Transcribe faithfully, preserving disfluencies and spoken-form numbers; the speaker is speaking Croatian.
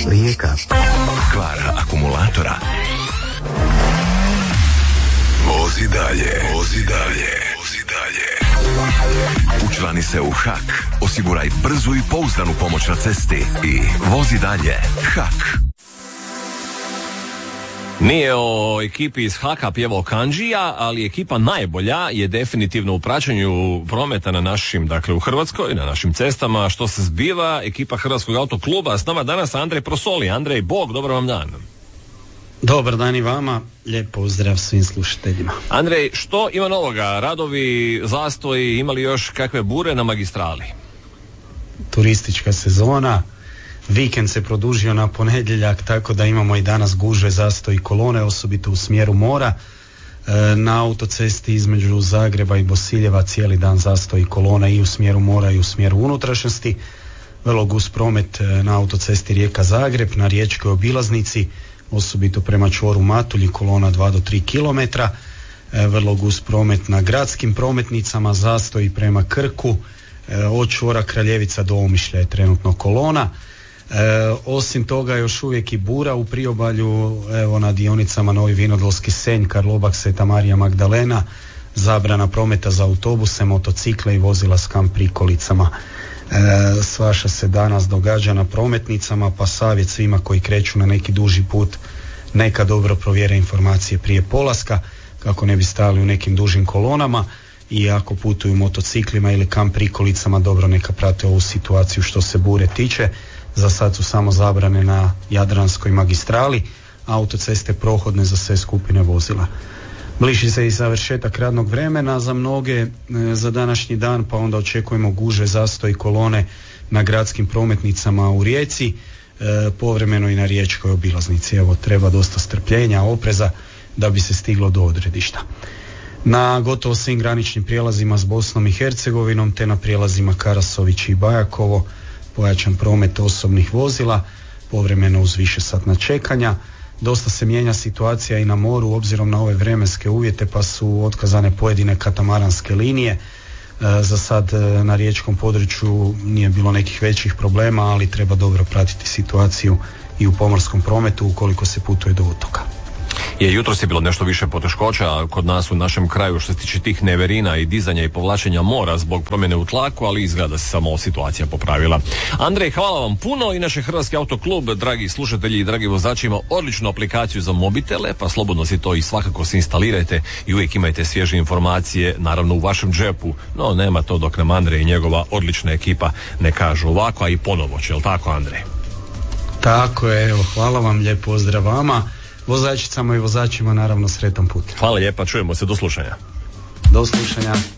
Rijeka. Kvara akumulatora. Vozi dalje, vozi dalje, vozi dalje. Učlani se u H A K, osiguraj brzu i pouzdanu pomoć na cesti i vozi dalje. H A K. Nije o ekipi iz Haka pjevao Kandžija, ali ekipa najbolja je definitivno u praćenju prometa na našim, dakle u Hrvatskoj, na našim cestama, što se zbiva, ekipa Hrvatskog autokluba. S nama danas Andrej Prosoli. Andrej, Bog, dobar vam dan. Dobar dan i vama, lijep pozdrav svim slušateljima. Andrej, što ima novoga? Radovi, zastoji, imali još kakve bure na magistrali? Turistička sezona, vikend se produžio na ponedjeljak, tako da imamo i danas gužve, zastoj i kolone, osobito u smjeru mora. Na autocesti između Zagreba i Bosiljeva cijeli dan zastoj i kolona i u smjeru mora i u smjeru unutrašnjosti. Vrlo gust promet na autocesti Rijeka-Zagreb, na riječkoj obilaznici, osobito prema čvoru Matulji, kolona dva do tri kilometra. Vrlo gust promet na gradskim prometnicama, zastoj prema Krku, od čvora Kraljevica do Omišlja je trenutno kolona. E, osim toga još uvijek i bura u priobalju, evo na dionicama Novi Vinodolski Senj, Karlobag, Sveta Marija Magdalena, zabrana prometa za autobuse, motocikle i vozila s kamp prikolicama. E, svaša se danas događa na prometnicama, pa savjet svima koji kreću na neki duži put neka dobro provjere informacije prije polaska kako ne bi stali u nekim dužim kolonama, i ako putuju motociklima ili kamp prikolicama dobro neka prate ovu situaciju što se bure tiče. Za sad su samo zabrane na Jadranskoj magistrali, autoceste prohodne za sve skupine vozila. Bliži se i završetak radnog vremena za mnoge e, za današnji dan, pa onda očekujemo gužve, zastoj i kolone na gradskim prometnicama u Rijeci, e, povremeno i na riječkoj obilaznici. Evo, treba dosta strpljenja, opreza da bi se stiglo do odredišta. Na gotovo svim graničnim prijelazima s Bosnom i Hercegovinom te na prijelazima Karasović i Bajakovo pojačan promet osobnih vozila, povremeno uz višesatna čekanja. Dosta se mijenja situacija i na moru obzirom na ove vremenske uvjete, pa su otkazane pojedine katamaranske linije. E, za sad e, na riječkom području nije bilo nekih većih problema, ali treba dobro pratiti situaciju i u pomorskom prometu ukoliko se putuje do otoka. Je, jutros je bilo nešto više poteškoća kod nas u našem kraju što se tiče tih neverina i dizanja i povlačenja mora zbog promjene u tlaku, ali izgleda se samo situacija popravila. Andrej, hvala vam puno. Inače, Hrvatski autoklub, dragi slušatelji i dragi vozači, ima odličnu aplikaciju za mobitele, pa slobodno si to i svakako se instalirajte i uvijek imajte svježe informacije, naravno u vašem džepu, no nema to dok nam Andrej i njegova odlična ekipa ne kažu ovako, a i ponovo će, jel tako, Andrej? Tako je, evo, hvala vam, lijep pozdrav vama, vozačicama i vozačima, naravno sretan put. Hvala lijepa, čujemo se, do slušanja. Do slušanja.